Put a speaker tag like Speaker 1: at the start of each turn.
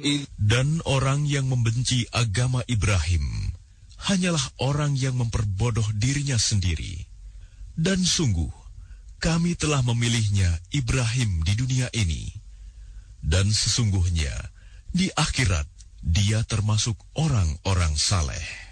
Speaker 1: Dan orang yang membenci agama Ibrahim hanyalah orang yang memperbodoh dirinya sendiri. Dan sungguh, kami telah memilihnya Ibrahim di dunia ini. Dan sesungguhnya, di akhirat, dia termasuk orang-orang saleh.